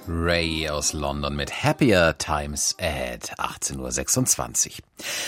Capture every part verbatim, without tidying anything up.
Ray aus London mit Happier Times Ahead, achtzehn Uhr sechsundzwanzig.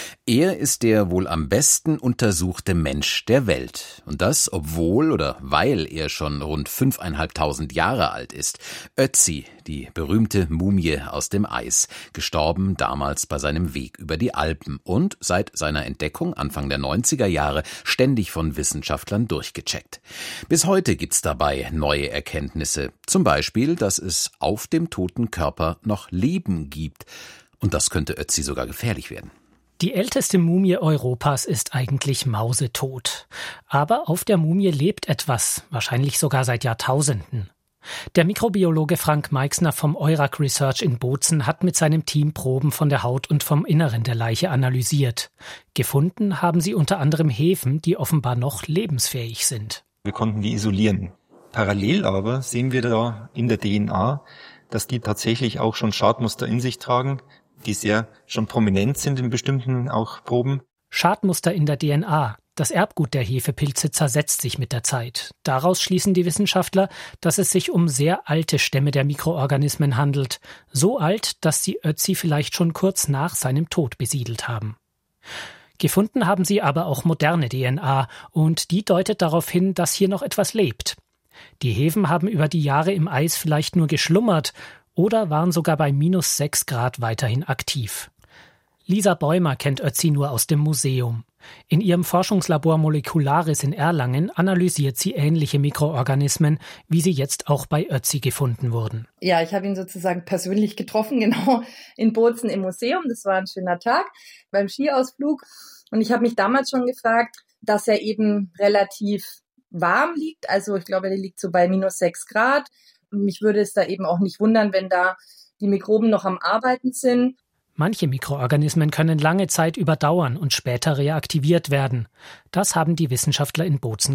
Er ist der wohl am besten untersuchte Mensch der Welt. Und das, obwohl oder weil er schon rund fünfeinhalbtausend Jahre alt ist. Ötzi, die berühmte Mumie aus dem Eis, gestorben damals bei seinem Weg über die Alpen und seit seiner Entdeckung Anfang der neunziger Jahre ständig von Wissenschaftlern durchgecheckt. Bis heute gibt's dabei neue Erkenntnisse. Zum Beispiel, dass es auf dem toten Körper noch Leben gibt. Und das könnte Ötzi sogar gefährlich werden. Die älteste Mumie Europas ist eigentlich mausetot. Aber auf der Mumie lebt etwas, wahrscheinlich sogar seit Jahrtausenden. Der Mikrobiologe Frank Meixner vom Eurac Research in Bozen hat mit seinem Team Proben von der Haut und vom Inneren der Leiche analysiert. Gefunden haben sie unter anderem Hefen, die offenbar noch lebensfähig sind. Wir konnten die isolieren. Parallel aber sehen wir da in der D N A, dass die tatsächlich auch schon Schadmuster in sich tragen, die sehr schon prominent sind in bestimmten auch Proben. Schadmuster in der D N A. Das Erbgut der Hefepilze zersetzt sich mit der Zeit. Daraus schließen die Wissenschaftler, dass es sich um sehr alte Stämme der Mikroorganismen handelt. So alt, dass sie Ötzi vielleicht schon kurz nach seinem Tod besiedelt haben. Gefunden haben sie aber auch moderne D N A und die deutet darauf hin, dass hier noch etwas lebt. Die Hefen haben über die Jahre im Eis vielleicht nur geschlummert oder waren sogar bei minus sechs Grad weiterhin aktiv. Lisa Bäumer kennt Ötzi nur aus dem Museum. In ihrem Forschungslabor Molekularis in Erlangen analysiert sie ähnliche Mikroorganismen, wie sie jetzt auch bei Ötzi gefunden wurden. Ja, ich habe ihn sozusagen persönlich getroffen, genau in Bozen im Museum. Das war ein schöner Tag beim Skiausflug. Und ich habe mich damals schon gefragt, dass er eben relativ warm liegt. Also ich glaube, der liegt so bei minus sechs Grad. Und mich würde es da eben auch nicht wundern, wenn da die Mikroben noch am Arbeiten sind. Manche Mikroorganismen können lange Zeit überdauern und später reaktiviert werden. Das haben die Wissenschaftler in Bozen